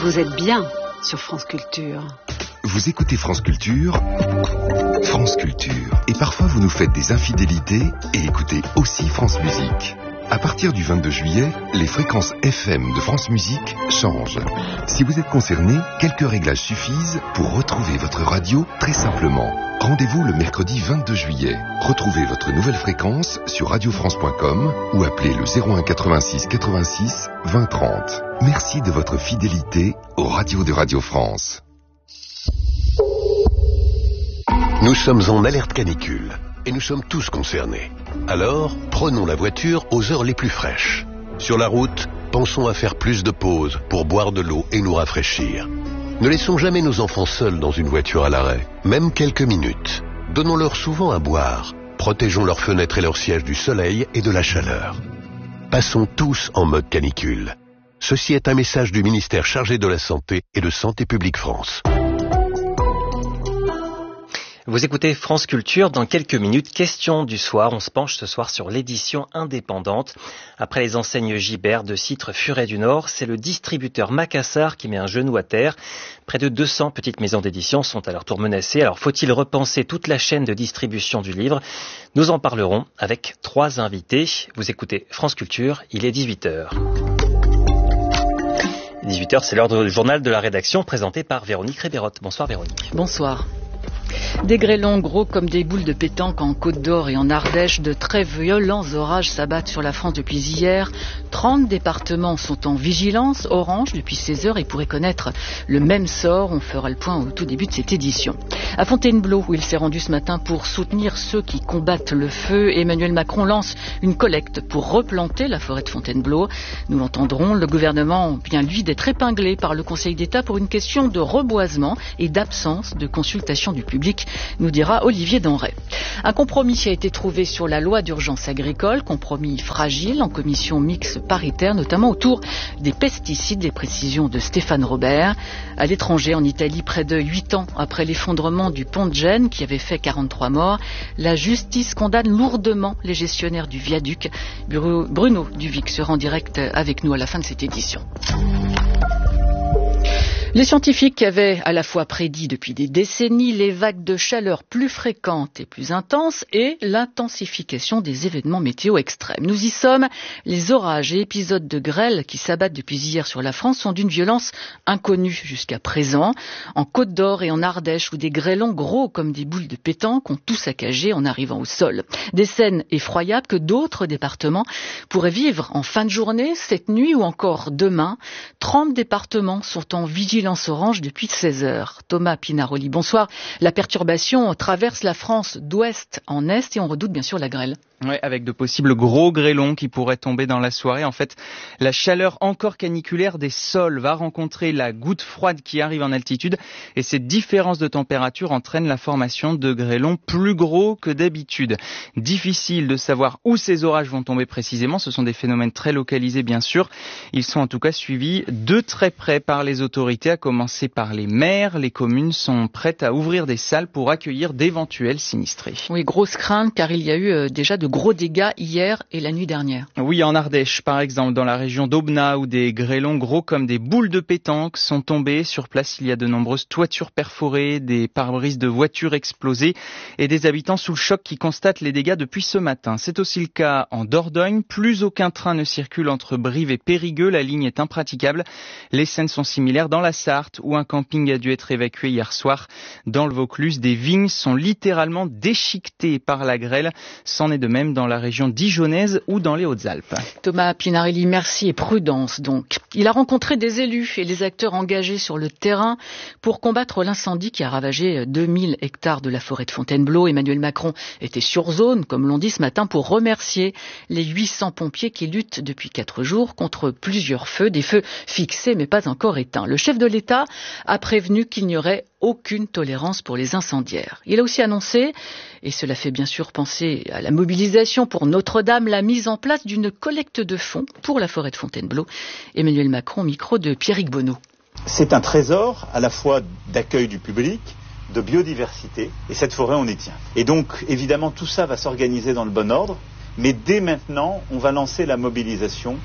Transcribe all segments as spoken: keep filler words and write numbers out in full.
Vous êtes bien sur France Culture. Vous écoutez France Culture, France Culture. Et parfois vous nous faites des infidélités et écoutez aussi France Musique. À partir du vingt-deux juillet, les fréquences F M de France Musique changent. Si vous êtes concerné, quelques réglages suffisent pour retrouver votre radio très simplement. Rendez-vous le mercredi vingt-deux juillet. Retrouvez votre nouvelle fréquence sur radio france point com ou appelez le zéro un quatre-vingt-six quatre-vingt-six vingt trente. Merci de votre fidélité aux radios de Radio France. Nous sommes en alerte canicule et nous sommes tous concernés. Alors, prenons la voiture aux heures les plus fraîches. Sur la route, pensons à faire plus de pauses pour boire de l'eau et nous rafraîchir. Ne laissons jamais nos enfants seuls dans une voiture à l'arrêt, même quelques minutes. Donnons-leur souvent à boire. Protégeons leurs fenêtres et leurs sièges du soleil et de la chaleur. Passons tous en mode canicule. Ceci est un message du ministère chargé de la Santé et de Santé publique France. Vous écoutez France Culture. Dans quelques minutes, question du soir. On se penche ce soir sur l'édition indépendante. Après les enseignes Gibert de Citre Furet du Nord, c'est le distributeur Macassar qui met un genou à terre. Près de deux cents petites maisons d'édition sont à leur tour menacées. Alors faut-il repenser toute la chaîne de distribution du livre ? Nous en parlerons avec trois invités. Vous écoutez France Culture, il est dix-huit heures. dix-huit heures, c'est l'heure du journal de la rédaction présenté par Véronique Ribérotte. Bonsoir Véronique. Bonsoir. Des grêlons gros comme des boules de pétanque en Côte d'Or et en Ardèche, de très violents orages s'abattent sur la France depuis hier. trente départements sont en vigilance orange depuis seize heures et pourraient connaître le même sort. On fera le point au tout début de cette édition. À Fontainebleau, où il s'est rendu ce matin pour soutenir ceux qui combattent le feu, Emmanuel Macron lance une collecte pour replanter la forêt de Fontainebleau. Nous l'entendrons, le gouvernement vient lui d'être épinglé par le Conseil d'État pour une question de reboisement et d'absence de consultation du public, nous dira Olivier Denrey. Un compromis a été trouvé sur la loi d'urgence agricole, compromis fragile en commission mixte paritaire, notamment autour des pesticides, des précisions de Stéphane Robert. À l'étranger, en Italie, près de huit ans après l'effondrement du pont de Gênes qui avait fait quarante-trois morts, la justice condamne lourdement les gestionnaires du viaduc. Bruno Duvic sera en direct avec nous à la fin de cette édition. Les scientifiques avaient à la fois prédit depuis des décennies les vagues de chaleur plus fréquentes et plus intenses et l'intensification des événements météo extrêmes. Nous y sommes. Les orages et épisodes de grêle qui s'abattent depuis hier sur la France sont d'une violence inconnue jusqu'à présent. En Côte d'Or et en Ardèche, où des grêlons gros comme des boules de pétanque ont tout saccagé en arrivant au sol. Des scènes effroyables que d'autres départements pourraient vivre en fin de journée, cette nuit ou encore demain. trente départements sont en vigilance orange depuis seize heures. Thomas Pinaroli, bonsoir. La perturbation traverse la France d'ouest en est et on redoute bien sûr la grêle. Oui, avec de possibles gros grêlons qui pourraient tomber dans la soirée. En fait, la chaleur encore caniculaire des sols va rencontrer la goutte froide qui arrive en altitude et cette différence de température entraîne la formation de grêlons plus gros que d'habitude. Difficile de savoir où ces orages vont tomber précisément. Ce sont des phénomènes très localisés, bien sûr. Ils sont en tout cas suivis de très près par les autorités, à commencer par les maires. Les communes sont prêtes à ouvrir des salles pour accueillir d'éventuels sinistrés. Oui, grosse crainte car il y a eu euh, déjà de gros dégâts hier et la nuit dernière. Oui, en Ardèche, par exemple, dans la région d'Aubenas, où des grêlons gros comme des boules de pétanque sont tombés. Sur place, il y a de nombreuses toitures perforées, des pare-brises de voitures explosées et des habitants sous le choc qui constatent les dégâts depuis ce matin. C'est aussi le cas en Dordogne. Plus aucun train ne circule entre Brive et Périgueux. La ligne est impraticable. Les scènes sont similaires dans la Sarthe, où un camping a dû être évacué hier soir. Dans le Vaucluse, des vignes sont littéralement déchiquetées par la grêle. C'en est de même dans la région dijonnaise ou dans les Hautes-Alpes. Thomas Pinarelli, merci et prudence donc. Il a rencontré des élus et les acteurs engagés sur le terrain pour combattre l'incendie qui a ravagé deux mille hectares de la forêt de Fontainebleau. Emmanuel Macron était sur zone, comme l'on dit ce matin, pour remercier les huit cents pompiers qui luttent depuis quatre jours contre plusieurs feux, des feux fixés mais pas encore éteints. Le chef de l'État a prévenu qu'il n'y aurait aucune tolérance pour les incendiaires. Il a aussi annoncé, et cela fait bien sûr penser à la mobilisation pour Notre-Dame, la mise en place d'une collecte de fonds pour la forêt de Fontainebleau. Emmanuel Macron, micro de Pierrick Bonneau. C'est un trésor à la fois d'accueil du public, de biodiversité, et cette forêt on y tient. Et donc évidemment tout ça va s'organiser dans le bon ordre, mais dès maintenant on va lancer la mobilisation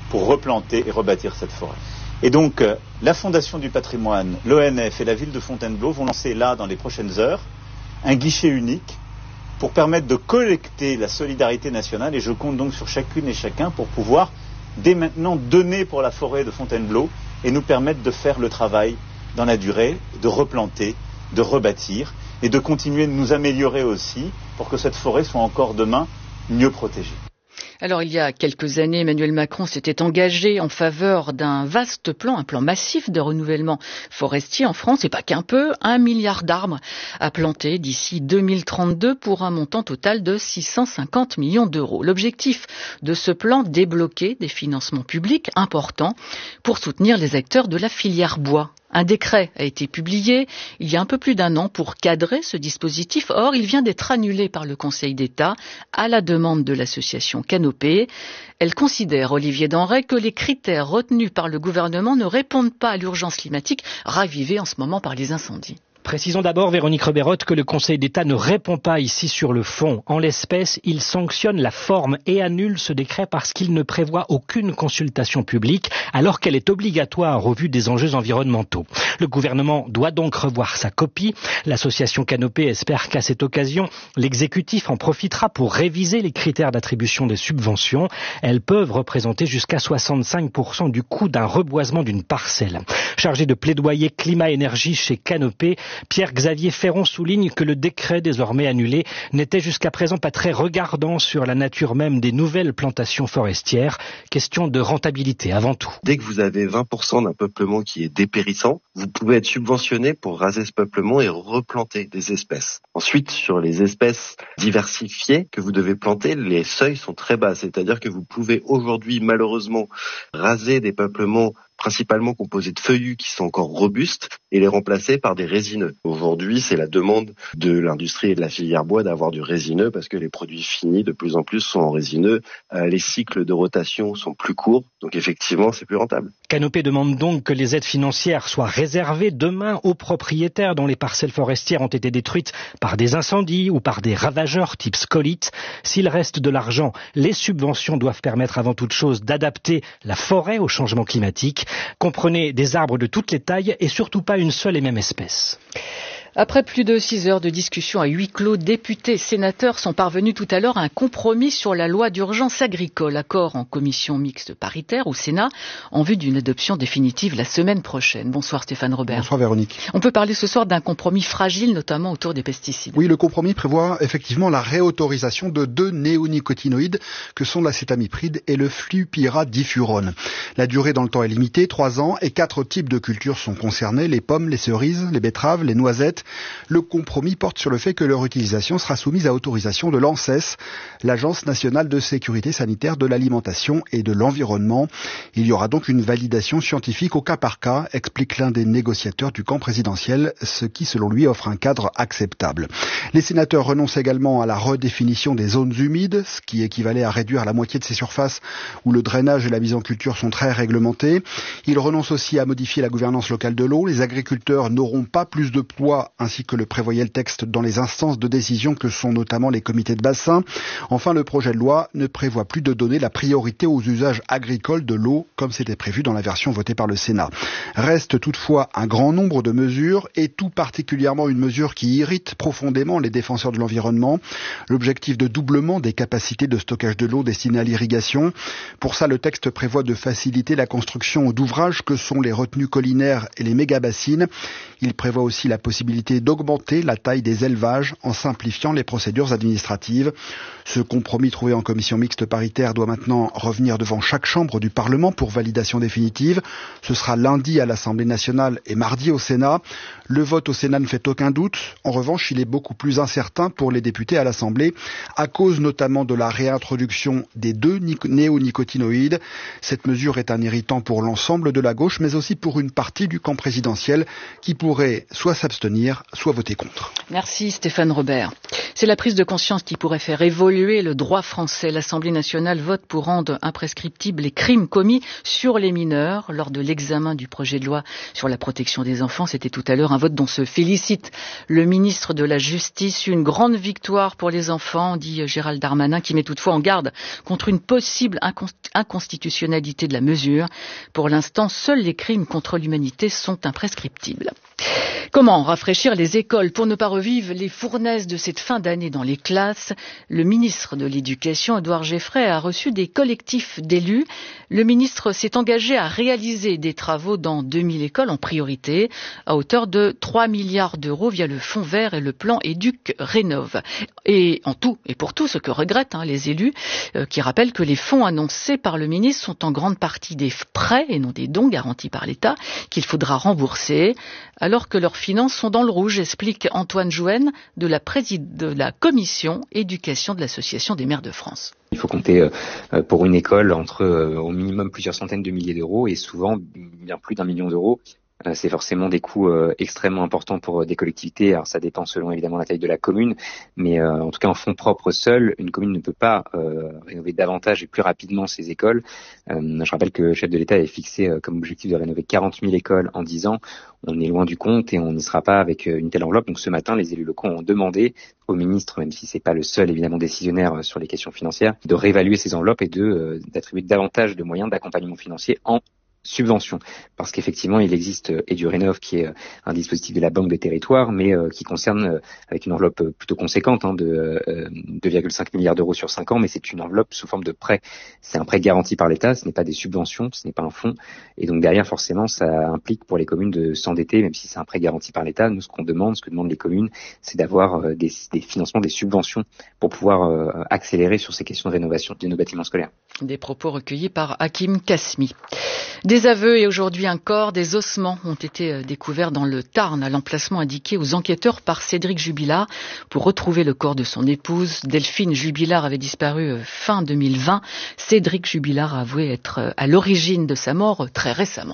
pour replanter et rebâtir cette forêt. Et donc, euh, la Fondation du patrimoine, l'O N F et la ville de Fontainebleau vont lancer là, dans les prochaines heures, un guichet unique pour permettre de collecter la solidarité nationale, et je compte donc sur chacune et chacun pour pouvoir, dès maintenant, donner pour la forêt de Fontainebleau et nous permettre de faire le travail dans la durée, de replanter, de rebâtir et de continuer de nous améliorer aussi pour que cette forêt soit encore demain mieux protégée. Alors, il y a quelques années, Emmanuel Macron s'était engagé en faveur d'un vaste plan, un plan massif de renouvellement forestier en France, et pas qu'un peu, un milliard d'arbres à planter d'ici deux mille trente-deux pour un montant total de six cent cinquante millions d'euros. L'objectif de ce plan, débloquer des financements publics importants pour soutenir les acteurs de la filière bois. Un décret a été publié il y a un peu plus d'un an pour cadrer ce dispositif. Or, il vient d'être annulé par le Conseil d'État à la demande de l'association Canopée. Elle considère, Olivier Denrey, que les critères retenus par le gouvernement ne répondent pas à l'urgence climatique ravivée en ce moment par les incendies. Précisons d'abord, Véronique Reberotte, que le Conseil d'État ne répond pas ici sur le fond. En l'espèce, il sanctionne la forme et annule ce décret parce qu'il ne prévoit aucune consultation publique, alors qu'elle est obligatoire au vu des enjeux environnementaux. Le gouvernement doit donc revoir sa copie. L'association Canopée espère qu'à cette occasion, l'exécutif en profitera pour réviser les critères d'attribution des subventions. Elles peuvent représenter jusqu'à soixante-cinq pour cent du coût d'un reboisement d'une parcelle. Chargé de plaidoyer climat-énergie chez Canopée, Pierre-Xavier Ferron souligne que le décret désormais annulé n'était jusqu'à présent pas très regardant sur la nature même des nouvelles plantations forestières. Question de rentabilité avant tout. Dès que vous avez vingt pour cent d'un peuplement qui est dépérissant, vous pouvez être subventionné pour raser ce peuplement et replanter des espèces. Ensuite, sur les espèces diversifiées que vous devez planter, les seuils sont très bas. C'est-à-dire que vous pouvez aujourd'hui malheureusement raser des peuplements principalement composés de feuillus qui sont encore robustes et les remplacer par des résineux. Aujourd'hui, c'est la demande de l'industrie et de la filière bois d'avoir du résineux parce que les produits finis de plus en plus sont en résineux. Euh, les cycles de rotation sont plus courts, donc effectivement, c'est plus rentable. Canopée demande donc que les aides financières soient réservées demain aux propriétaires dont les parcelles forestières ont été détruites par des incendies ou par des ravageurs type scolytes. S'il reste de l'argent, les subventions doivent permettre avant toute chose d'adapter la forêt au changement climatique. Comprenez des arbres de toutes les tailles et surtout pas une seule et même espèce. Après plus de six heures de discussion à huis clos, députés et sénateurs sont parvenus tout à l'heure à un compromis sur la loi d'urgence agricole. Accord en commission mixte paritaire au Sénat en vue d'une adoption définitive la semaine prochaine. Bonsoir Stéphane Robert. Bonsoir Véronique. On peut parler ce soir d'un compromis fragile, notamment autour des pesticides. Oui, le compromis prévoit effectivement la réautorisation de deux néonicotinoïdes que sont l'acétamipride et le flupyradifurone. La durée dans le temps est limitée, trois ans, et quatre types de cultures sont concernés, les pommes, les cerises, les betteraves, les noisettes. Le compromis porte sur le fait que leur utilisation sera soumise à autorisation de l'ANSES, l'Agence nationale de sécurité sanitaire de l'alimentation et de l'environnement. Il y aura donc une validation scientifique au cas par cas, explique l'un des négociateurs du camp présidentiel, ce qui selon lui offre un cadre acceptable. Les sénateurs renoncent également à la redéfinition des zones humides, ce qui équivalait à réduire la moitié de ces surfaces où le drainage et la mise en culture sont très réglementés. Ils renoncent aussi à modifier la gouvernance locale de l'eau. Les agriculteurs n'auront pas plus de poids ainsi que le prévoyait le texte dans les instances de décision que sont notamment les comités de bassin. Enfin, le projet de loi ne prévoit plus de donner la priorité aux usages agricoles de l'eau, comme c'était prévu dans la version votée par le Sénat. Reste toutefois un grand nombre de mesures, et tout particulièrement une mesure qui irrite profondément les défenseurs de l'environnement, l'objectif de doublement des capacités de stockage de l'eau destinées à l'irrigation. Pour ça, le texte prévoit de faciliter la construction d'ouvrages que sont les retenues collinaires et les méga-bassines. Il prévoit aussi la possibilité d'augmenter la taille des élevages en simplifiant les procédures administratives. Ce compromis trouvé en commission mixte paritaire doit maintenant revenir devant chaque chambre du Parlement pour validation définitive. Ce sera lundi à l'Assemblée nationale et mardi au Sénat. Le vote au Sénat ne fait aucun doute. En revanche, il est beaucoup plus incertain pour les députés à l'Assemblée, à cause notamment de la réintroduction des deux néonicotinoïdes. Cette mesure est un irritant pour l'ensemble de la gauche, mais aussi pour une partie du camp présidentiel qui pourrait soit s'abstenir, contraire, soit voter contre. Merci Stéphane Robert. C'est la prise de conscience qui pourrait faire évoluer le droit français. L'Assemblée nationale vote pour rendre imprescriptibles les crimes commis sur les mineurs. Lors de l'examen du projet de loi sur la protection des enfants, c'était tout à l'heure un vote dont se félicite le ministre de la Justice. Une grande victoire pour les enfants, dit Gérald Darmanin, qui met toutefois en garde contre une possible inconstitutionnalité de la mesure. Pour l'instant, seuls les crimes contre l'humanité sont imprescriptibles. Comment rafraîchir les écoles pour ne pas revivre les fournaises de cette fin d'année dans les classes? Le ministre de l'Éducation, Édouard Geffray, a reçu des collectifs d'élus. Le ministre s'est engagé à réaliser des travaux dans deux mille écoles en priorité, à hauteur de trois milliards d'euros via le Fonds vert et le plan Éduc Rénov. Et en tout et pour tout, ce que regrettent hein, les élus, euh, qui rappellent que les fonds annoncés par le ministre sont en grande partie des prêts et non des dons garantis par l'État, qu'il faudra rembourser, alors que leurs finances sont dans le rouge, explique Antoine Jouenne de la, préside, de la commission éducation de l'Association des maires de France. Il faut compter euh, pour une école entre euh, au minimum plusieurs centaines de milliers d'euros et souvent bien plus d'un million d'euros. Euh, c'est forcément des coûts euh, extrêmement importants pour euh, des collectivités. Alors ça dépend selon évidemment la taille de la commune, mais euh, en tout cas en fonds propres seuls, une commune ne peut pas euh, rénover davantage et plus rapidement ses écoles. Euh, je rappelle que le chef de l'État avait fixé euh, comme objectif de rénover quarante mille écoles en dix ans. On est loin du compte et on n'y sera pas avec une telle enveloppe. Donc ce matin, les élus locaux ont demandé au ministre, même si c'est pas le seul évidemment décisionnaire sur les questions financières, de réévaluer ces enveloppes et de euh, d'attribuer davantage de moyens d'accompagnement financier en subvention, parce qu'effectivement il existe EduRénov qui est un dispositif de la Banque des Territoires, mais euh, qui concerne euh, avec une enveloppe plutôt conséquente hein, de euh, deux virgule cinq milliards d'euros sur cinq ans, mais c'est une enveloppe sous forme de prêt. C'est un prêt garanti par l'État, ce n'est pas des subventions, ce n'est pas un fonds, et donc derrière forcément ça implique pour les communes de s'endetter, même si c'est un prêt garanti par l'État. Nous ce qu'on demande, ce que demandent les communes, c'est d'avoir euh, des, des financements, des subventions pour pouvoir euh, accélérer sur ces questions de rénovation de nos bâtiments scolaires. Des propos recueillis par Hakim Kasmi. Des aveux et aujourd'hui un corps, des ossements ont été découverts dans le Tarn, à l'emplacement indiqué aux enquêteurs par Cédric Jubilard pour retrouver le corps de son épouse. Delphine Jubilard avait disparu fin deux mille vingt. Cédric Jubilard a avoué être à l'origine de sa mort très récemment.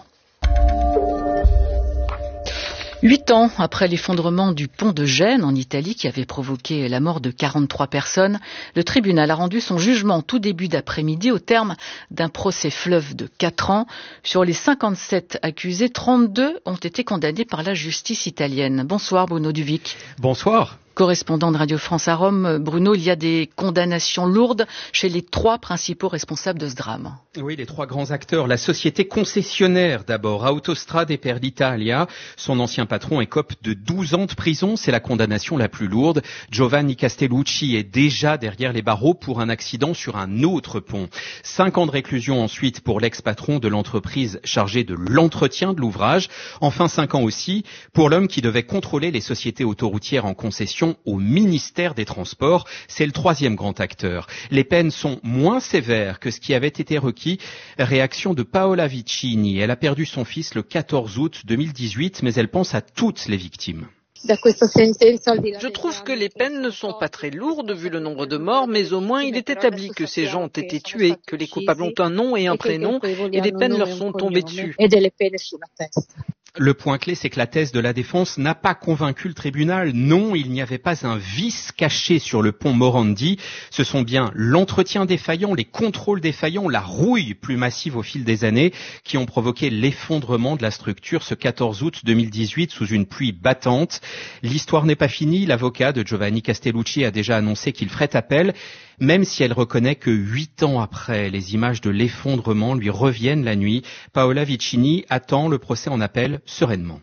Huit ans après l'effondrement du pont de Gênes en Italie qui avait provoqué la mort de quarante-trois personnes, le tribunal a rendu son jugement tout début d'après-midi au terme d'un procès fleuve de quatre ans. Sur les cinquante-sept accusés, trente-deux ont été condamnés par la justice italienne. Bonsoir Bruno Duvic. Bonsoir. Correspondant de Radio France à Rome, Bruno, il y a des condamnations lourdes chez les trois principaux responsables de ce drame. Oui, les trois grands acteurs. La société concessionnaire d'abord, Autostrade e per l'Italia. Son ancien patron écope de douze ans de prison. C'est la condamnation la plus lourde. Giovanni Castellucci est déjà derrière les barreaux pour un accident sur un autre pont. Cinq ans de réclusion ensuite pour l'ex-patron de l'entreprise chargée de l'entretien de l'ouvrage. Enfin, cinq ans aussi pour l'homme qui devait contrôler les sociétés autoroutières en concession au ministère des Transports. C'est le troisième grand acteur. Les peines sont moins sévères que ce qui avait été requis. Réaction de Paola Vicini. Elle a perdu son fils le quatorze août deux mille dix-huit, mais elle pense à toutes les victimes. Je trouve que les peines ne sont pas très lourdes vu le nombre de morts, mais au moins il est établi que ces gens ont été tués, que les coupables ont un nom et un prénom et des peines leur sont tombées dessus. Le point clé, c'est que la thèse de la défense n'a pas convaincu le tribunal. Non, il n'y avait pas un vice caché sur le pont Morandi. Ce sont bien l'entretien défaillant, les contrôles défaillants, la rouille plus massive au fil des années qui ont provoqué l'effondrement de la structure ce quatorze août deux mille dix-huit sous une pluie battante. L'histoire n'est pas finie. L'avocat de Giovanni Castellucci a déjà annoncé qu'il ferait appel, même si elle reconnaît que huit ans après, les images de l'effondrement lui reviennent la nuit. Paola Vicini attend le procès en appel sereinement.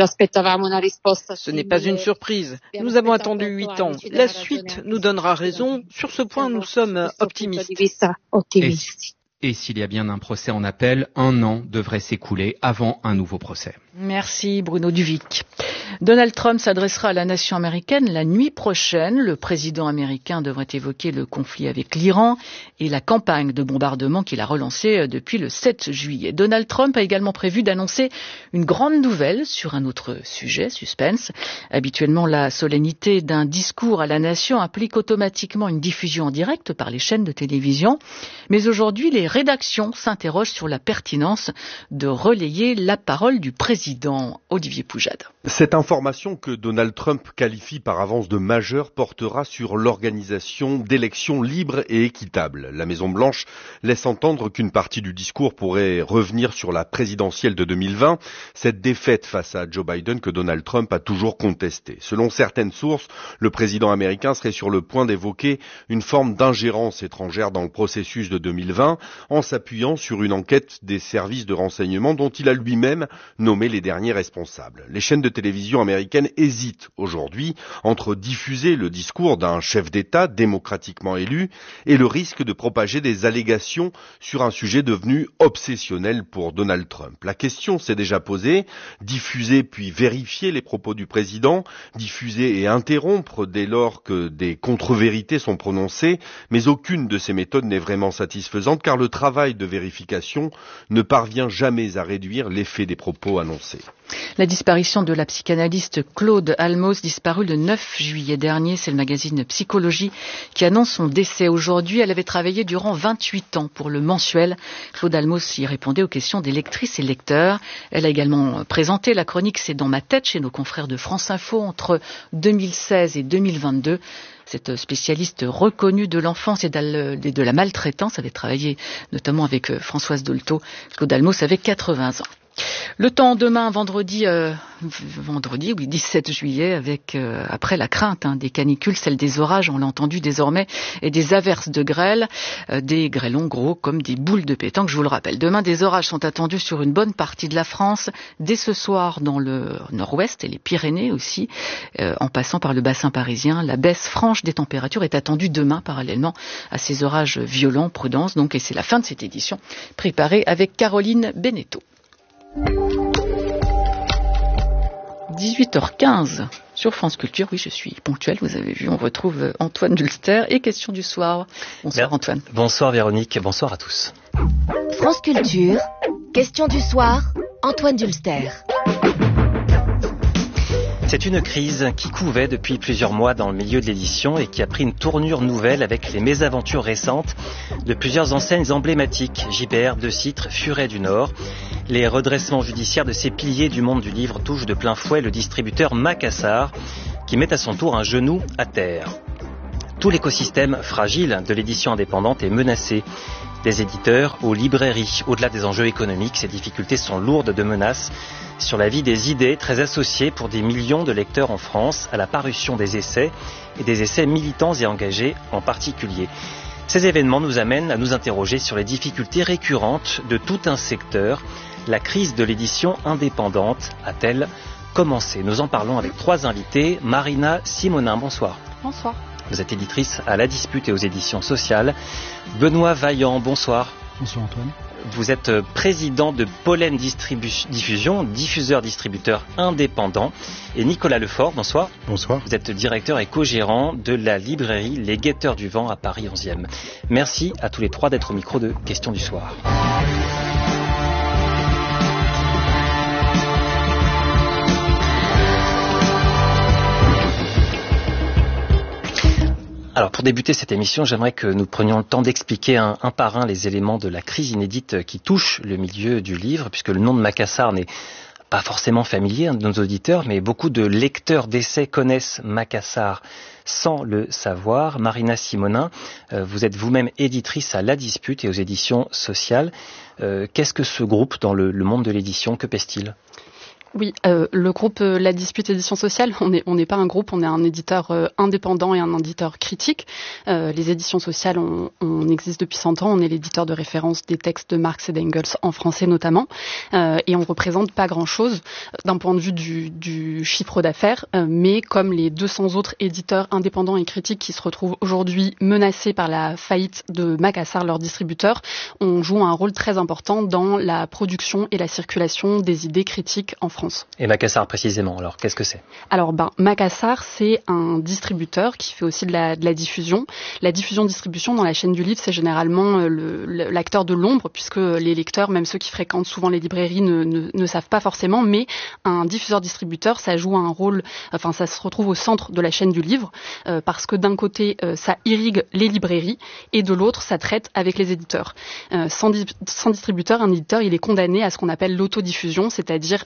Ce n'est pas une surprise. Nous avons attendu huit ans. La suite nous donnera raison. Sur ce point, nous sommes optimistes. Et, et s'il y a bien un procès en appel, un an devrait s'écouler avant un nouveau procès. Merci Bruno Duvic. Donald Trump s'adressera à la nation américaine la nuit prochaine. Le président américain devrait évoquer le conflit avec l'Iran et la campagne de bombardement qu'il a relancée depuis le sept juillet. Donald Trump a également prévu d'annoncer une grande nouvelle sur un autre sujet, suspense. Habituellement, la solennité d'un discours à la nation implique automatiquement une diffusion en direct par les chaînes de télévision. Mais aujourd'hui, les rédactions s'interrogent sur la pertinence de relayer la parole du président Olivier Poujade. Cette information que Donald Trump qualifie par avance de majeure portera sur l'organisation d'élections libres et équitables. La Maison-Blanche laisse entendre qu'une partie du discours pourrait revenir sur la présidentielle de deux mille vingt, cette défaite face à Joe Biden que Donald Trump a toujours contestée. Selon certaines sources, le président américain serait sur le point d'évoquer une forme d'ingérence étrangère dans le processus de deux mille vingt en s'appuyant sur une enquête des services de renseignement dont il a lui-même nommé les derniers responsables. Les chaînes de télévision américaine hésite aujourd'hui entre diffuser le discours d'un chef d'État démocratiquement élu et le risque de propager des allégations sur un sujet devenu obsessionnel pour Donald Trump. La question s'est déjà posée, diffuser puis vérifier les propos du président, diffuser et interrompre dès lors que des contre-vérités sont prononcées, mais aucune de ces méthodes n'est vraiment satisfaisante car le travail de vérification ne parvient jamais à réduire l'effet des propos annoncés. La disparition de la psychanalyste Claude Almos, disparue le neuf juillet dernier. C'est le magazine Psychologie qui annonce son décès aujourd'hui. Elle avait travaillé durant vingt-huit ans pour le mensuel. Claude Almos y répondait aux questions des lectrices et lecteurs. Elle a également présenté la chronique C'est dans ma tête chez nos confrères de France Info entre deux mille seize et deux mille vingt-deux. Cette spécialiste reconnue de l'enfance et de la maltraitance avait travaillé notamment avec Françoise Dolto. Claude Almos avait quatre-vingts ans. Le temps demain, vendredi, euh, vendredi, oui, dix-sept juillet, avec euh, après la crainte hein, des canicules, celle des orages, on l'a entendu désormais, et des averses de grêle, euh, des grêlons gros comme des boules de pétanque. Je vous le rappelle, demain, des orages sont attendus sur une bonne partie de la France, dès ce soir dans le nord-ouest et les Pyrénées aussi, euh, en passant par le bassin parisien. La baisse franche des températures est attendue demain, parallèlement à ces orages violents. Prudence donc, et c'est la fin de cette édition préparée avec Caroline Beneteau. dix-huit heures quinze sur France Culture. Oui, je suis ponctuelle, vous avez vu, on retrouve Antoine Dulster et Question du soir. Bonsoir Antoine. Bonsoir Véronique, bonsoir à tous. France Culture, Question du soir, Antoine Dulster. C'est une crise qui couvait depuis plusieurs mois dans le milieu de l'édition et qui a pris une tournure nouvelle avec les mésaventures récentes de plusieurs enseignes emblématiques, Gibert, De Citre, Furet du Nord. Les redressements judiciaires de ces piliers du monde du livre touchent de plein fouet le distributeur Macassar, qui met à son tour un genou à terre. Tout l'écosystème fragile de l'édition indépendante est menacé. Des éditeurs aux librairies. Au-delà des enjeux économiques, ces difficultés sont lourdes de menaces sur la vie des idées très associées pour des millions de lecteurs en France à la parution des essais et des essais militants et engagés en particulier. Ces événements nous amènent à nous interroger sur les difficultés récurrentes de tout un secteur. La crise de l'édition indépendante a-t-elle commencé ? Nous en parlons avec trois invités. Marina Simonin, bonsoir. Bonsoir. Vous êtes éditrice à La Dispute et aux éditions sociales. Benoît Vaillant, bonsoir. Bonsoir Antoine. Vous êtes président de Pollen Distribu- Diffusion, diffuseur-distributeur indépendant. Et Nicolas Lefort, bonsoir. Bonsoir. Vous êtes directeur et co-gérant de la librairie Les Guetteurs du Vent à Paris onzième. Merci à tous les trois d'être au micro de Question du soir. Alors pour débuter cette émission, j'aimerais que nous prenions le temps d'expliquer un, un par un les éléments de la crise inédite qui touche le milieu du livre, puisque le nom de Macassar n'est pas forcément familier de nos auditeurs, mais beaucoup de lecteurs d'essais connaissent Macassar sans le savoir. Marina Simonin, euh, vous êtes vous-même éditrice à La Dispute et aux éditions sociales. Euh, qu'est-ce que ce groupe dans le, le monde de l'édition, que pèse-t-il ? Oui, euh, le groupe euh, La Dispute Édition Sociale, on n'est on n'est pas un groupe, on est un éditeur euh, indépendant et un éditeur critique. Euh, les éditions sociales, on, on existe depuis cent ans, on est l'éditeur de référence des textes de Marx et d'Engels en français notamment, euh, et on représente pas grand-chose d'un point de vue du, du chiffre d'affaires, euh, mais comme les deux cents autres éditeurs indépendants et critiques qui se retrouvent aujourd'hui menacés par la faillite de Macassar, leur distributeur, on joue un rôle très important dans la production et la circulation des idées critiques en France. Et Macassar précisément, alors qu'est-ce que c'est ? Alors ben, Macassar, c'est un distributeur qui fait aussi de la, de la diffusion. La diffusion-distribution dans la chaîne du livre, c'est généralement le, le, l'acteur de l'ombre, puisque les lecteurs, même ceux qui fréquentent souvent les librairies, ne, ne, ne savent pas forcément, mais un diffuseur-distributeur, ça joue un rôle, enfin ça se retrouve au centre de la chaîne du livre, euh, parce que d'un côté, euh, ça irrigue les librairies, et de l'autre, ça traite avec les éditeurs. Euh, sans, di- sans distributeur, un éditeur, il est condamné à ce qu'on appelle l'autodiffusion, c'est-à-dire à euh,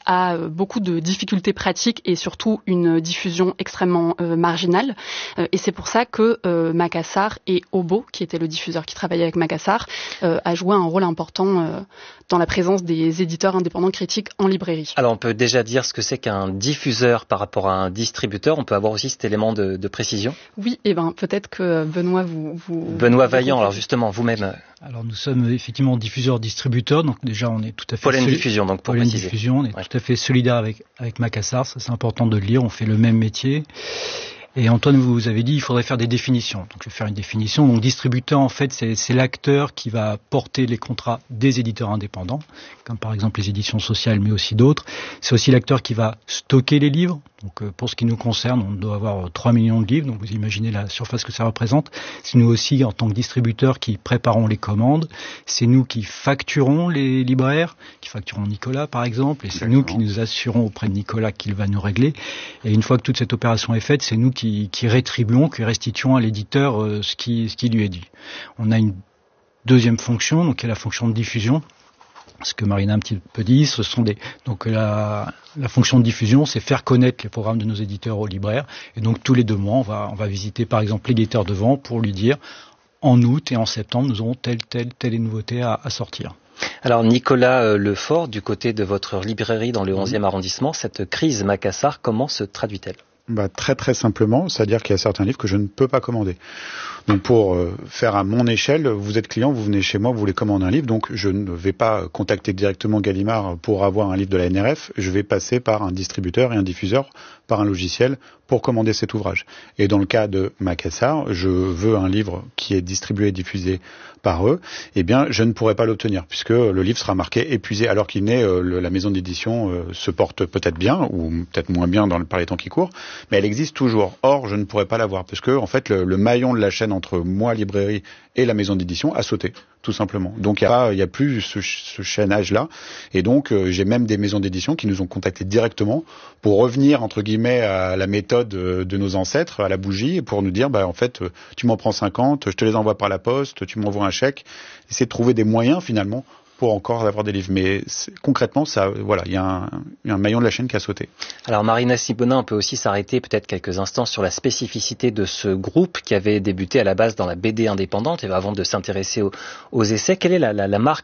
beaucoup de difficultés pratiques et surtout une diffusion extrêmement euh, marginale. Euh, et c'est pour ça que euh, Macassar et Obo, qui était le diffuseur qui travaillait avec Macassar, euh, a joué un rôle important euh, dans la présence des éditeurs indépendants critiques en librairie. Alors on peut déjà dire ce que c'est qu'un diffuseur par rapport à un distributeur. On peut avoir aussi cet élément de, de précision. Oui, et ben peut-être que Benoît vous... vous Benoît vous Vaillant, alors justement vous-même. Alors nous sommes effectivement diffuseurs-distributeurs, donc déjà on est tout à fait... Pollen soli- Diffusion, donc pour Pollen préciser. Diffusion, on est ouais. tout à fait solidaire avec, avec Macassar, ça c'est important de le lire, on fait le même métier. Et Antoine, vous avez dit, il faudrait faire des définitions. Donc, je vais faire une définition. Donc, distributeur, en fait, c'est, c'est l'acteur qui va porter les contrats des éditeurs indépendants, comme par exemple les éditions sociales, mais aussi d'autres. C'est aussi l'acteur qui va stocker les livres. Donc, pour ce qui nous concerne, on doit avoir trois millions de livres. Donc, vous imaginez la surface que ça représente. C'est nous aussi, en tant que distributeurs, qui préparons les commandes. C'est nous qui facturons les libraires, qui facturons Nicolas, par exemple. Et c'est D'accord. nous qui nous assurons auprès de Nicolas qu'il va nous régler. Et une fois que toute cette opération est faite, c'est nous qui, qui rétribuons, qui restituons à l'éditeur euh, ce qui, ce qui lui est dit. On a une deuxième fonction, donc qui est la fonction de diffusion. Ce que Marina a un petit peu dit, ce sont des donc la, la fonction de diffusion, c'est faire connaître les programmes de nos éditeurs aux libraires. Et donc tous les deux mois, on va on va visiter par exemple l'éditeur de vent pour lui dire en août et en septembre, nous aurons telle telle telle nouveauté à, à sortir. Alors Nicolas euh, Lefort, du côté de votre librairie dans le onzième arrondissement, cette crise Macassar, comment se traduit-elle ? Bah, très très simplement, c'est-à-dire qu'il y a certains livres que je ne peux pas commander. Donc pour euh, faire à mon échelle, vous êtes client, vous venez chez moi, vous voulez commander un livre, donc je ne vais pas contacter directement Gallimard pour avoir un livre de la N R F, je vais passer par un distributeur et un diffuseur, par un logiciel, pour commander cet ouvrage. Et dans le cas de Macassar, je veux un livre qui est distribué et diffusé par eux, eh bien je ne pourrai pas l'obtenir, puisque le livre sera marqué épuisé, alors qu'il n'est, euh, le, la maison d'édition euh, se porte peut-être bien, ou peut-être moins bien dans le, par les temps qui courent, mais elle existe toujours. Or, je ne pourrais pas l'avoir, parce que en fait, le, le maillon de la chaîne entre moi, librairie, et la maison d'édition a sauté, tout simplement. Donc, il n'y a, y a plus ce, ce chaînage-là. Et donc, euh, j'ai même des maisons d'édition qui nous ont contactés directement pour revenir, entre guillemets, à la méthode de nos ancêtres, à la bougie, et pour nous dire, bah, en fait, tu m'en prends cinquante, je te les envoie par la poste, tu m'envoies un chèque. Essayer de trouver des moyens, finalement, pour encore avoir des livres. Mais concrètement, ça, voilà, il y a un, un maillon de la chaîne qui a sauté. Alors Marina Sibonin, on peut aussi s'arrêter peut-être quelques instants sur la spécificité de ce groupe qui avait débuté à la base dans la B D indépendante et avant de s'intéresser aux, aux essais. Quelle est la, la, la marque